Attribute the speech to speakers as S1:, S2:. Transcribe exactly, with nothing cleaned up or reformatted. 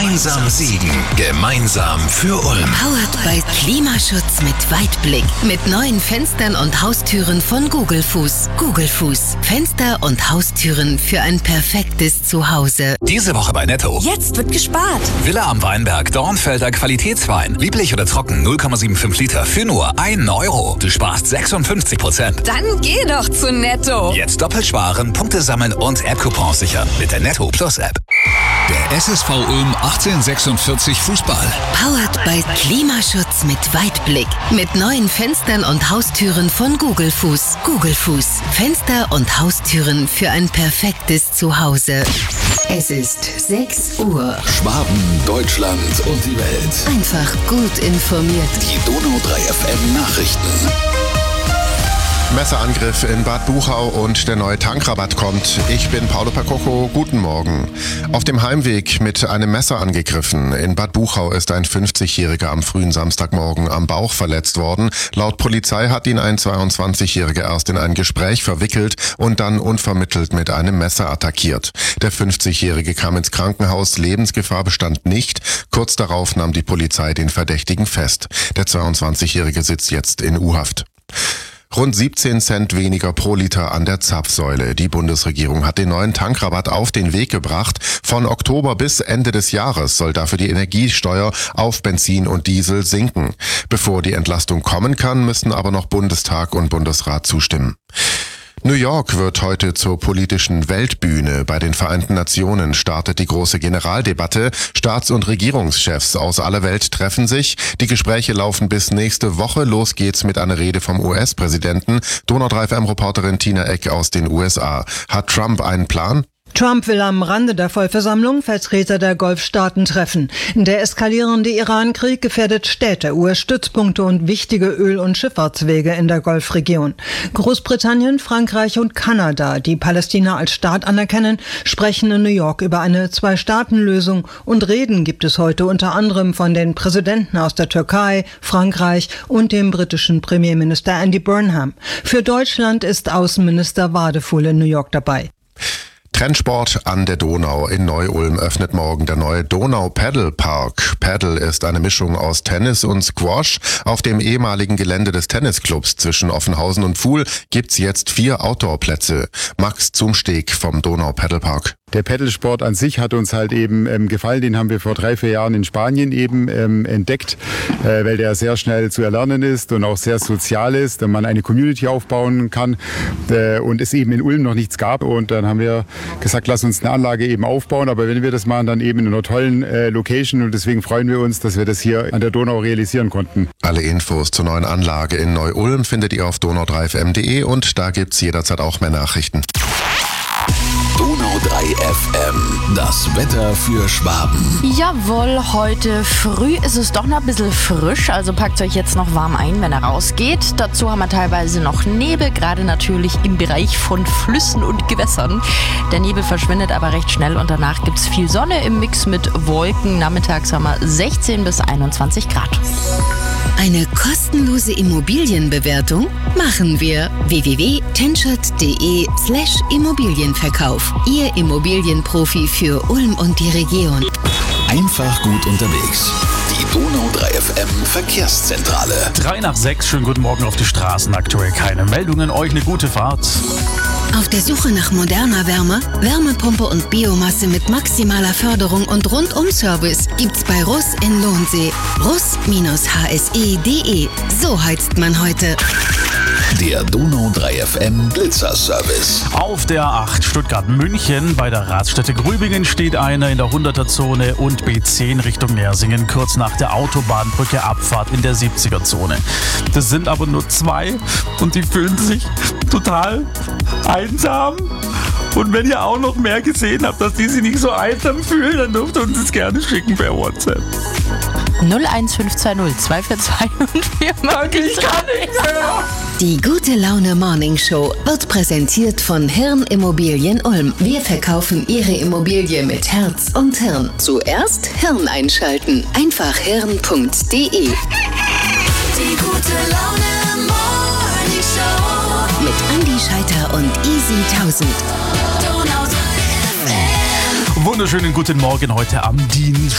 S1: Gemeinsam siegen, gemeinsam für Ulm.
S2: Powered by Klimaschutz mit Weitblick. Mit neuen Fenstern und Haustüren von Gugelfuß. Gugelfuß. Fenster und Haustüren für ein perfektes Zuhause.
S1: Diese Woche bei Netto.
S3: Jetzt wird gespart.
S1: Villa am Weinberg, Dornfelder Qualitätswein. Lieblich oder trocken, null Komma fünfundsiebzig Liter für nur einen Euro. Du sparst sechsundfünfzig Prozent.
S3: Dann geh doch zu Netto.
S1: Jetzt doppelt sparen, Punkte sammeln und App-Coupons sichern mit der Netto Plus App. Der S S V Ulm achtzehnhundertsechsundvierzig Fußball.
S2: Powered by Klimaschutz mit Weitblick. Mit neuen Fenstern und Haustüren von Gugelfuß. Gugelfuß. Fenster und Haustüren für ein perfektes Zuhause. Es ist sechs Uhr.
S1: Schwaben, Deutschland und die Welt.
S2: Einfach gut informiert.
S1: Die Donau drei F M Nachrichten.
S4: Messerangriff in Bad Buchau und der neue Tankrabatt kommt. Ich bin Paolo Percoco, guten Morgen. Auf dem Heimweg mit einem Messer angegriffen. In Bad Buchau ist ein fünfzigjähriger am frühen Samstagmorgen am Bauch verletzt worden. Laut Polizei hat ihn ein zweiundzwanzigjähriger erst in ein Gespräch verwickelt und dann unvermittelt mit einem Messer attackiert. Der fünfzigjährige kam ins Krankenhaus, Lebensgefahr bestand nicht. Kurz darauf nahm die Polizei den Verdächtigen fest. Der zweiundzwanzigjährige sitzt jetzt in U-Haft. Rund siebzehn Cent weniger pro Liter an der Zapfsäule. Die Bundesregierung hat den neuen Tankrabatt auf den Weg gebracht. Von Oktober bis Ende des Jahres soll dafür die Energiesteuer auf Benzin und Diesel sinken. Bevor die Entlastung kommen kann, müssen aber noch Bundestag und Bundesrat zustimmen. New York wird heute zur politischen Weltbühne. Bei den Vereinten Nationen startet die große Generaldebatte. Staats- und Regierungschefs aus aller Welt treffen sich. Die Gespräche laufen bis nächste Woche. Los geht's mit einer Rede vom U S-Präsidenten. Donau drei F M-Reporterin Tina Eck aus den U S A. Hat Trump einen Plan?
S5: Trump will am Rande der Vollversammlung Vertreter der Golfstaaten treffen. Der eskalierende Iran-Krieg gefährdet Städte, U S-Stützpunkte und wichtige Öl- und Schifffahrtswege in der Golfregion. Großbritannien, Frankreich und Kanada, die Palästina als Staat anerkennen, sprechen in New York über eine Zwei-Staaten-Lösung und Reden gibt es heute unter anderem von den Präsidenten aus der Türkei, Frankreich und dem britischen Premierminister Andy Burnham. Für Deutschland ist Außenminister Wadefuhl in New York dabei.
S4: Trendsport an der Donau. In Neu-Ulm öffnet morgen der neue Donau-Paddle-Park. Paddle ist eine Mischung aus Tennis und Squash. Auf dem ehemaligen Gelände des Tennisclubs zwischen Offenhausen und Fuhl gibt's jetzt vier Outdoor-Plätze. Max Zumsteg vom Donau-Paddle-Park.
S6: Der Paddelsport an sich hat uns halt eben ähm, gefallen. Den haben wir vor drei, vier Jahren in Spanien eben ähm, entdeckt, äh, weil der sehr schnell zu erlernen ist und auch sehr sozial ist, und man eine Community aufbauen kann äh, und es eben in Ulm noch nichts gab. Und dann haben wir gesagt, lass uns eine Anlage eben aufbauen. Aber wenn wir das machen, dann eben in einer tollen äh, Location. Und deswegen freuen wir uns, dass wir das hier an der Donau realisieren konnten.
S4: Alle Infos zur neuen Anlage in Neu-Ulm findet ihr auf donau drei f m punkt de und da gibt's jederzeit auch mehr Nachrichten.
S1: Donau drei F M, das Wetter für Schwaben.
S7: Jawohl, heute früh ist es doch noch ein bisschen frisch, also packt euch jetzt noch warm ein, wenn er rausgeht. Dazu haben wir teilweise noch Nebel, gerade natürlich im Bereich von Flüssen und Gewässern. Der Nebel verschwindet aber recht schnell und danach gibt es viel Sonne im Mix mit Wolken. Nachmittags haben wir sechzehn bis einundzwanzig Grad.
S2: Eine kostenlose Immobilienbewertung machen wir. w w w punkt tenschert punkt de slash Immobilienverkauf. Ihr Immobilienprofi für Ulm und die Region.
S1: Einfach gut unterwegs. Die Donau drei F M Verkehrszentrale.
S8: Drei nach sechs, schönen guten Morgen auf die Straßen. Aktuell keine Meldungen, euch eine gute Fahrt.
S2: Auf der Suche nach moderner Wärme, Wärmepumpe und Biomasse mit maximaler Förderung und Rundum-Service gibt's bei Russ in Lohnsee. russ H S E punkt de. So heizt man heute.
S1: Der Donau drei F M Blitzer-Service.
S8: Auf der acht Stuttgart-München bei der Raststätte Grübingen steht einer in der hunderter-Zone und B zehn Richtung Nersingen kurz nach der Autobahnbrücke Abfahrt in der siebziger-Zone. Das sind aber nur zwei und die fühlen sich total einsam. Und wenn ihr auch noch mehr gesehen habt, dass die sich nicht so einsam fühlen, dann dürft ihr uns das gerne schicken per WhatsApp.
S7: null eins fünf zwei null zwei vier zwei und vier.
S8: Ich kann nicht mehr.
S2: Die Gute Laune Morning Show wird präsentiert von Hirn Immobilien Ulm. Wir verkaufen Ihre Immobilie mit Herz und Hirn. Zuerst Hirn einschalten. Einfach hirn punkt de.
S3: Die Gute Laune Morning Show
S2: mit Andi Scheiter und Easy tausend.
S3: Donau drei F M.
S8: Wunderschönen guten Morgen heute am Dienstag.